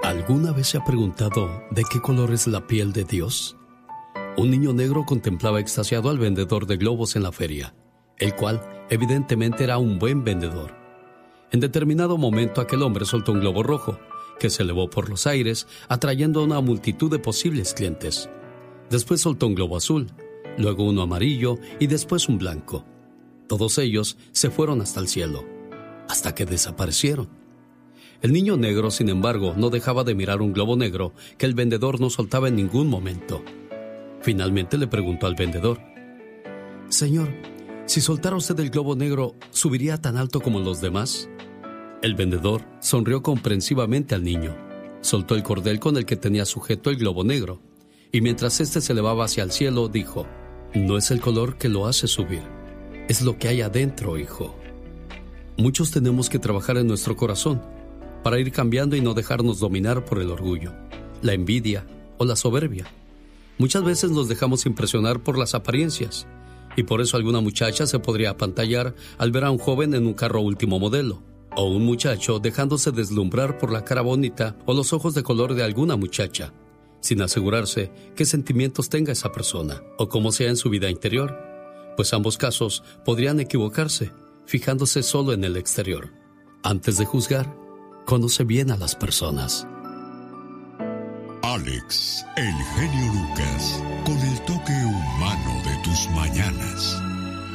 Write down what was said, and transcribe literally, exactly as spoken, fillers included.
¿Alguna vez se ha preguntado de qué color es la piel de Dios? Un niño negro contemplaba extasiado al vendedor de globos en la feria, el cual evidentemente era un buen vendedor. En determinado momento aquel hombre soltó un globo rojo, que se elevó por los aires, atrayendo a una multitud de posibles clientes. Después soltó un globo azul, luego uno amarillo y después un blanco. Todos ellos se fueron hasta el cielo, hasta que desaparecieron. El niño negro, sin embargo, no dejaba de mirar un globo negro que el vendedor no soltaba en ningún momento. Finalmente le preguntó al vendedor: «Señor, si soltara usted el globo negro, ¿subiría tan alto como los demás?». El vendedor sonrió comprensivamente al niño, soltó el cordel con el que tenía sujeto el globo negro, y mientras éste se elevaba hacia el cielo, dijo: «No es el color que lo hace subir, es lo que hay adentro, hijo». Muchos tenemos que trabajar en nuestro corazón para ir cambiando y no dejarnos dominar por el orgullo, la envidia o la soberbia. Muchas veces nos dejamos impresionar por las apariencias, y por eso alguna muchacha se podría apantallar al ver a un joven en un carro último modelo, o un muchacho dejándose deslumbrar por la cara bonita o los ojos de color de alguna muchacha, sin asegurarse qué sentimientos tenga esa persona o cómo sea en su vida interior, pues ambos casos podrían equivocarse, fijándose solo en el exterior. Antes de juzgar, conoce bien a las personas. Alex, el genio Lucas, con el toque humano de tus mañanas.